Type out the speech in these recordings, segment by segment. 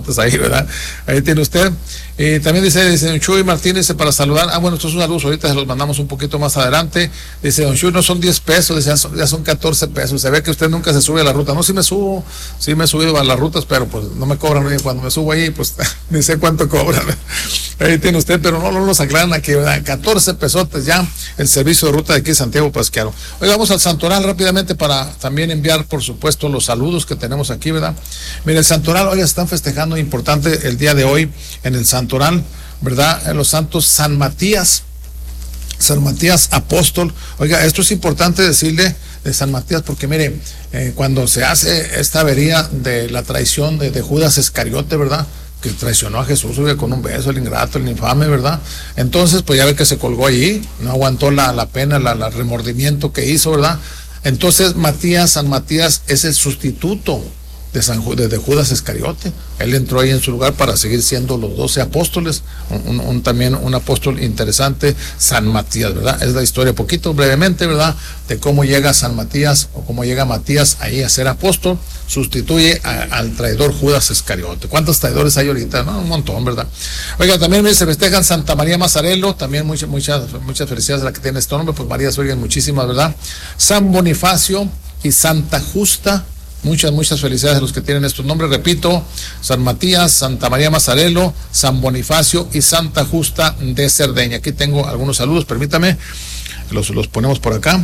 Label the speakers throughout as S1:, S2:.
S1: ahí, ¿verdad? Ahí tiene usted. También dice don Chuy Martínez para saludar. Bueno, estos son saludos, ahorita se los mandamos un poquito más adelante. Dice don Chuy, no son 10 pesos, dice, ya son 14 pesos. Se ve que usted nunca se sube a la ruta. No, sí me he subido a las rutas, pero pues no me cobran. Cuando me subo ahí, pues ni sé cuánto cobran. Ahí tiene usted, pero no nos aclaran aquí, ¿verdad? 14 pesotes ya el servicio de ruta de aquí de Santiago Pasquiaro. Hoy vamos al Santoral rápidamente para también enviar, por supuesto, los saludos que tenemos aquí, ¿verdad? Mire, el Santoral, hoy están festejando importante el día de hoy en el Santoral, ¿verdad? En los santos San Matías Apóstol. Oiga, esto es importante decirle de San Matías porque mire, cuando se hace esta avería de la traición de Judas Iscariote, ¿verdad?, que traicionó a Jesús, oiga, con un beso, el ingrato, el infame, ¿verdad? Entonces, pues ya ve que se colgó allí, no aguantó la pena, el remordimiento que hizo, ¿verdad? Entonces, San Matías es el sustituto de Judas Iscariote. Él entró ahí en su lugar para seguir siendo los 12 apóstoles, también un apóstol interesante, San Matías, ¿verdad? Es la historia, poquito brevemente, ¿verdad?, de cómo llega San Matías, o cómo llega Matías ahí a ser apóstol, sustituye al traidor Judas Iscariote. ¿Cuántos traidores hay ahorita? No, un montón, ¿verdad? Oiga, también se festejan Santa María Mazzarello, también muchas felicidades a la que tiene este nombre, pues María, oigan, muchísimas, ¿verdad? San Bonifacio y Santa Justa. Muchas felicidades a los que tienen estos nombres, repito, San Matías, Santa María Mazzarello, San Bonifacio y Santa Justa de Cerdeña. Aquí tengo algunos saludos, permítame, los ponemos por acá.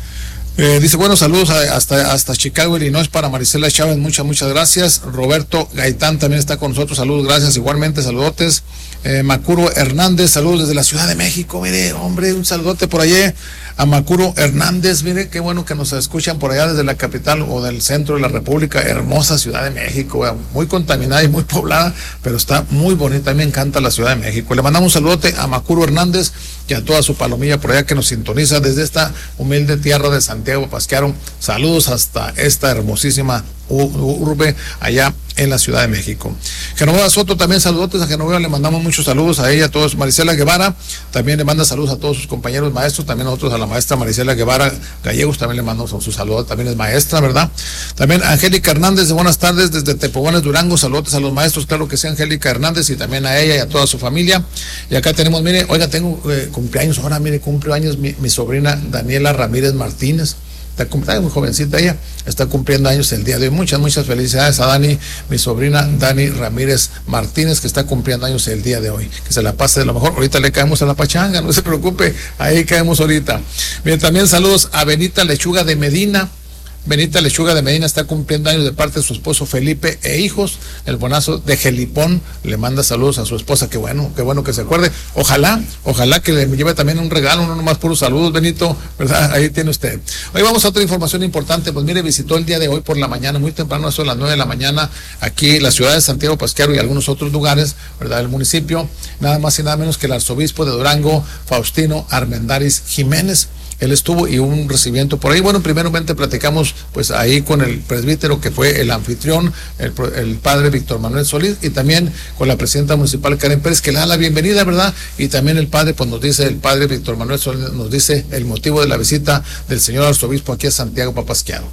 S1: Dice, buenos saludos hasta Chicago, Illinois, para Marisela Chávez, muchas gracias. Roberto Gaitán también está con nosotros, saludos, gracias, igualmente, saludotes. Macuro Hernández, saludos desde la Ciudad de México, mire, hombre, un saludote por allá a Macuro Hernández, mire, qué bueno que nos escuchan por allá desde la capital o del centro de la República, hermosa Ciudad de México, muy contaminada y muy poblada, pero está muy bonita, a mí me encanta la Ciudad de México. Le mandamos un saludote a Macuro Hernández y a toda su palomilla por allá que nos sintoniza desde esta humilde tierra de Santiago Pasquiaro. Saludos hasta esta hermosísima urbe allá en la Ciudad de México. Genoveva Soto, también saludotes a Genoveva, le mandamos muchos saludos a ella, a todos. Marisela Guevara también le manda saludos a todos sus compañeros maestros, también nosotros a la maestra Marisela Guevara Gallegos también le mandamos sus saludos, también es maestra, ¿verdad? También Angélica Hernández, de buenas tardes desde Tepogones, Durango, saludos a los maestros, claro que sí, Angélica Hernández, y también a ella y a toda su familia. Y acá tenemos, mire, oiga, tengo cumpleaños ahora, mire, cumpleaños mi sobrina Daniela Ramírez Martínez. Está muy jovencita ella, está cumpliendo años el día de hoy. Muchas felicidades a Dani, mi sobrina Dani Ramírez Martínez, que está cumpliendo años el día de hoy. Que se la pase de lo mejor. Ahorita le caemos a la pachanga, no se preocupe, ahí caemos ahorita. Bien, también saludos a Benita Lechuga de Medina. Benita Lechuga de Medina está cumpliendo años de parte de su esposo Felipe e hijos. El bonazo de Gelipón le manda saludos a su esposa. Qué bueno que se acuerde. Ojalá que le lleve también un regalo, no nomás puros saludos, Benito, ¿verdad? Ahí tiene usted. Hoy vamos a otra información importante. Pues mire, visitó el día de hoy por la mañana, muy temprano, eso a las 9 de la mañana, aquí la ciudad de Santiago Pasquiaro y algunos otros lugares, ¿verdad?, del municipio, nada más y nada menos que el arzobispo de Durango, Faustino Armendáriz Jiménez. Él estuvo y hubo un recibimiento por ahí. Bueno, primeramente platicamos pues ahí con el presbítero que fue el anfitrión, el padre Víctor Manuel Solís, y también con la presidenta municipal Karen Pérez, que le da la bienvenida, ¿verdad? Y también el padre, pues nos dice, el padre Víctor Manuel Solís nos dice el motivo de la visita del señor arzobispo aquí a Santiago Pasquiaro.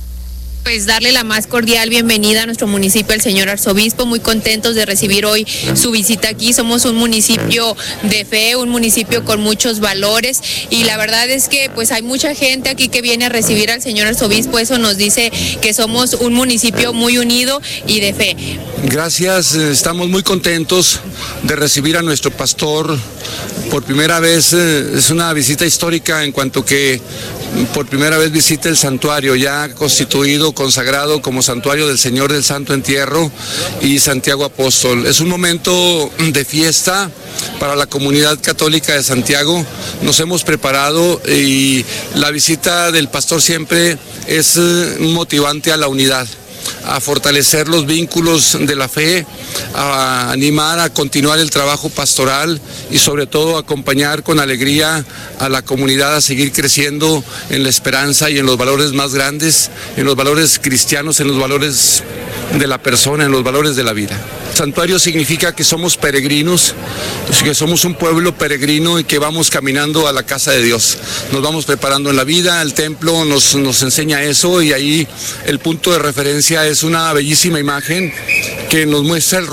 S2: Pues darle la más cordial bienvenida a nuestro municipio, el señor arzobispo, muy contentos de recibir hoy su visita aquí. Somos un municipio de fe, un municipio con muchos valores, y la verdad es que pues hay mucha gente aquí que viene a recibir al señor arzobispo. Eso nos dice que somos un municipio muy unido y de fe.
S3: Gracias, estamos muy contentos de recibir a nuestro pastor por primera vez. Es una visita histórica en cuanto que por primera vez visita el santuario ya constituido, consagrado como santuario del Señor del Santo Entierro y Santiago Apóstol. Es un momento de fiesta para la comunidad católica de Santiago. Nos hemos preparado y la visita del pastor siempre es motivante a la unidad, a fortalecer los vínculos de la fe, a animar a continuar el trabajo pastoral y sobre todo acompañar con alegría a la comunidad a seguir creciendo en la esperanza y en los valores más grandes, en los valores cristianos, en los valores de la persona, en los valores de la vida. Santuario significa que somos peregrinos, que somos un pueblo peregrino y que vamos caminando a la casa de Dios. Nos vamos preparando en la vida, el templo nos enseña eso, y ahí el punto de referencia es una bellísima imagen que nos muestra el